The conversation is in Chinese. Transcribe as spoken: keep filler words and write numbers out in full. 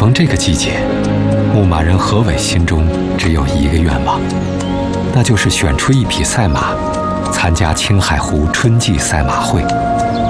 逢这个季节，牧马人何伟心中只有一个愿望，那就是选出一匹赛马，参加青海湖春季赛马会。